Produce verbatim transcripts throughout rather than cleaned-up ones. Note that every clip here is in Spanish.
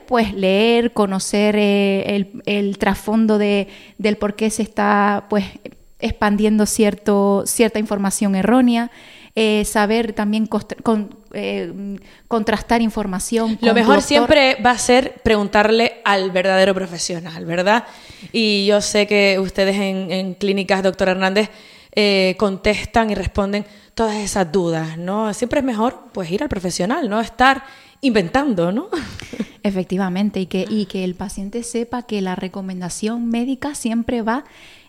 pues leer, conocer eh, el, el trasfondo de, del por qué se está pues expandiendo cierto, cierta información errónea, eh, saber también cost- con, eh, contrastar información. Lo mejor siempre va a ser preguntarle al verdadero profesional, ¿verdad? Y yo sé que ustedes en, en Clínicas Doctor Hernández eh, contestan y responden todas esas dudas, ¿no? Siempre es mejor pues ir al profesional, no estar inventando, ¿no? Efectivamente, y que, y que el paciente sepa que la recomendación médica siempre va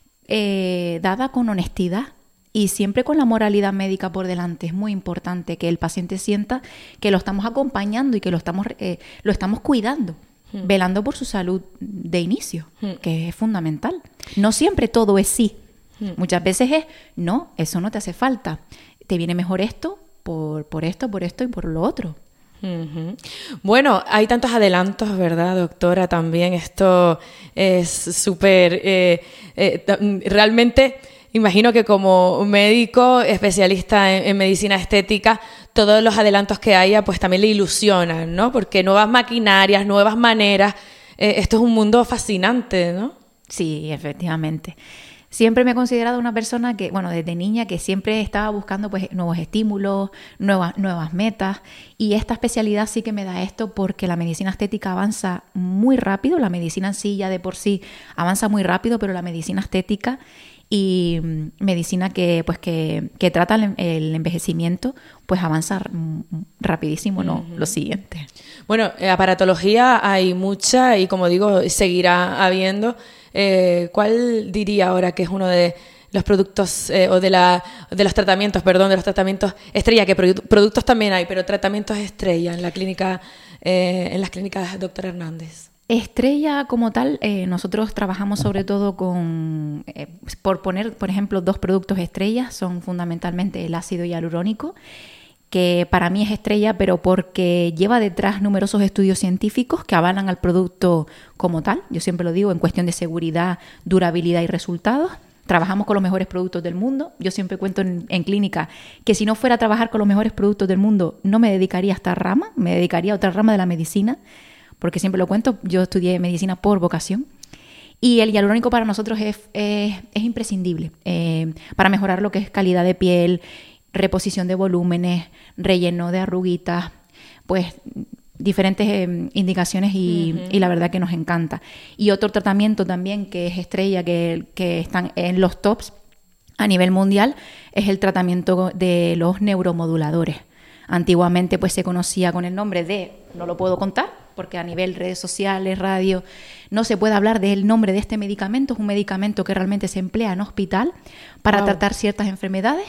eh, dada con honestidad y siempre con la moralidad médica por delante. Es muy importante que el paciente sienta que lo estamos acompañando y que lo estamos, eh, lo estamos cuidando, hmm. velando por su salud de inicio, hmm. que es fundamental. No siempre todo es sí. Hmm. Muchas veces es, no, eso no te hace falta. Te viene mejor esto por, por esto, por esto y por lo otro. Uh-huh. Bueno, hay tantos adelantos, ¿verdad, doctora? También esto es súper... Eh, eh, realmente, imagino que como médico especialista en, en medicina estética, todos los adelantos que haya, pues también le ilusionan, ¿no? Porque nuevas maquinarias, nuevas maneras, eh, esto es un mundo fascinante, ¿no? Sí, efectivamente. Siempre me he considerado una persona que, bueno, desde niña, que siempre estaba buscando pues nuevos estímulos, nuevas, nuevas metas, y esta especialidad sí que me da esto porque la medicina estética avanza muy rápido, la medicina en sí ya de por sí avanza muy rápido, pero la medicina estética y medicina que pues que, que trata el, el envejecimiento pues avanza rapidísimo, ¿no? Uh-huh. Lo siguiente. Bueno, aparatología hay mucha y como digo, seguirá habiendo. Eh, ¿Cuál diría ahora que es uno de los productos eh, o de, la, de los tratamientos, perdón, de los tratamientos estrella, que produ- productos también hay, pero tratamientos estrella en la clínica, eh, en las clínicas Doctor Hernández? Estrella como tal, eh, nosotros trabajamos sobre todo con, eh, por poner, por ejemplo, dos productos estrellas, son fundamentalmente el ácido hialurónico, que para mí es estrella, pero porque lleva detrás numerosos estudios científicos que avalan al producto como tal. Yo siempre lo digo, en cuestión de seguridad, durabilidad y resultados. Trabajamos con los mejores productos del mundo. Yo siempre cuento en, en clínica que si no fuera a trabajar con los mejores productos del mundo, no me dedicaría a esta rama, me dedicaría a otra rama de la medicina, porque siempre lo cuento, yo estudié medicina por vocación. Y el hialurónico para nosotros es, es, es imprescindible eh, para mejorar lo que es calidad de piel, reposición de volúmenes, relleno de arruguitas, pues diferentes eh, indicaciones y, uh-huh. y la verdad que nos encanta. Y otro tratamiento también que es estrella, que, que están en los tops a nivel mundial, es el tratamiento de los neuromoduladores. Antiguamente pues se conocía con el nombre de, no lo puedo contar, porque a nivel redes sociales, radio, no se puede hablar del nombre de este medicamento. Es un medicamento que realmente se emplea en hospital para wow. tratar ciertas enfermedades.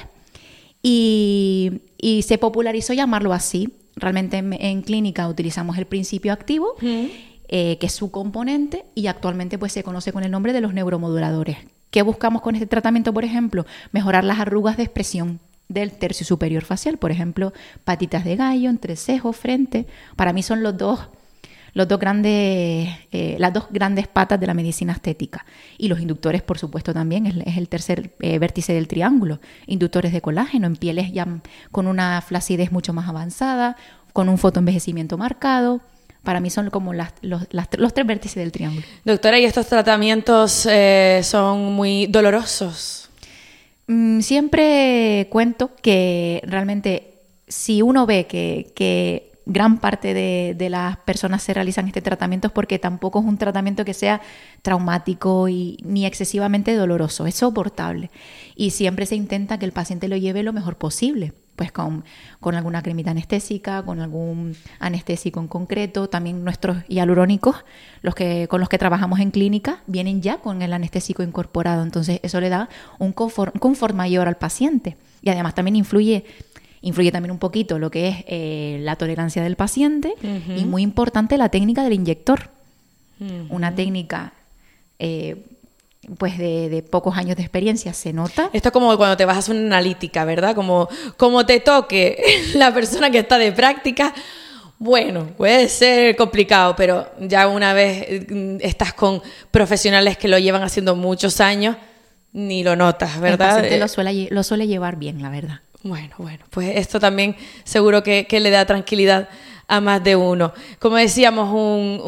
Y, y se popularizó llamarlo así. Realmente en, en clínica utilizamos el principio activo, uh-huh. eh, que es su componente, y actualmente pues se conoce con el nombre de los neuromoduladores. ¿Qué buscamos con este tratamiento, por ejemplo? Mejorar las arrugas de expresión del tercio superior facial, por ejemplo, patitas de gallo, entrecejo, frente. Para mí son los dos los dos grandes, eh, las dos grandes patas de la medicina estética. Y los inductores, por supuesto, también es, es el tercer eh, vértice del triángulo. Inductores de colágeno en pieles ya con una flacidez mucho más avanzada, con un fotoenvejecimiento marcado. Para mí son como las, los, las, los tres vértices del triángulo. Doctora, ¿y estos tratamientos eh, son muy dolorosos? Mm, siempre cuento que realmente si uno ve que... que gran parte de, de las personas se realizan este tratamiento es porque tampoco es un tratamiento que sea traumático y ni excesivamente doloroso, es soportable. Y siempre se intenta que el paciente lo lleve lo mejor posible, pues con, con alguna cremita anestésica, con algún anestésico en concreto. También nuestros hialurónicos, los que, con los que trabajamos en clínica, vienen ya con el anestésico incorporado. Entonces eso le da un confort, un confort mayor al paciente. Y además también influye... Influye también un poquito lo que es eh, la tolerancia del paciente uh-huh. y muy importante la técnica del inyector. Uh-huh. Una técnica eh, pues de, de pocos años de experiencia se nota. Esto es como cuando te vas a hacer una analítica, ¿verdad? Como, como te toque la persona que está de práctica. Bueno, puede ser complicado, pero ya una vez estás con profesionales que lo llevan haciendo muchos años, ni lo notas, ¿verdad? El paciente lo suele, lo suele llevar bien, la verdad. Bueno, bueno, pues esto también seguro que, que le da tranquilidad a más de uno. Como decíamos, un